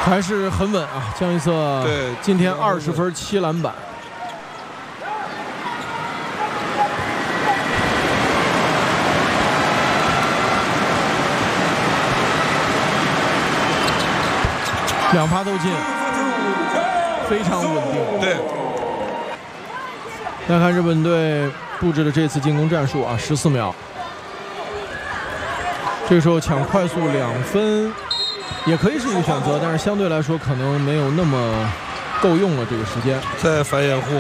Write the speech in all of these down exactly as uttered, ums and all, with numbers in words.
还是很稳啊，江一瑟对， 今天二十分七篮板。两发都进，非常稳定。 对， 来看日本队布置的这次进攻战术啊，十四秒。这个时候抢快速两分也可以是一个选择，但是相对来说可能没有那么够用了这个时间。 再反掩护。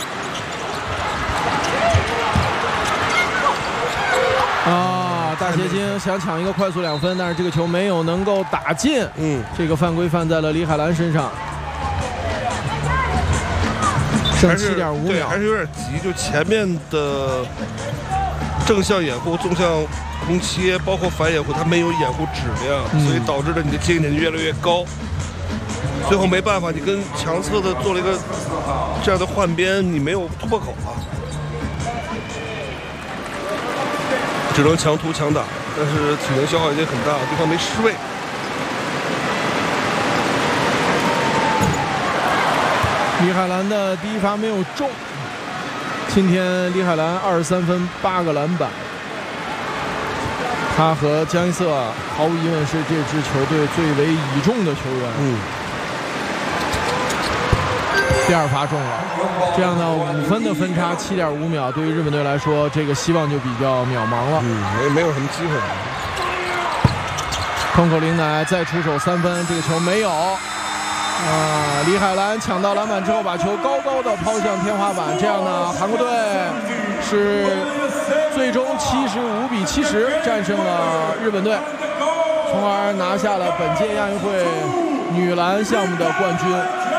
啊，大结晶想抢一个快速两分，但是这个球没有能够打进。 嗯， 这个犯规犯在了李海兰身上。剩七点五秒， 还是有点急。就前面的正向掩护、纵向空切，包括反掩护，它没有掩护质量，嗯、所以导致了你的接应点越来越高。最后没办法，你跟强侧的做了一个这样的换边，你没有突破口啊，只能强突强打，但是体能消耗已经很大，对方没失位。 李海兰的第一发没有中，今天李海兰二十三分八个篮板，他和江一瑟毫无疑问是这支球队最为倚重的球员。 嗯， 第二发中了，这样呢五分的分差，七点五秒，对于日本队来说，这个希望就比较渺茫了。 嗯，没没有什么机会。 空口林乃再出手三分，这个球没有。啊，李海兰抢到篮板之后，把球高高的抛向天花板，这样呢，韩国队是最终七十五比七十战胜了日本队，从而拿下了本届亚运会女篮项目的冠军。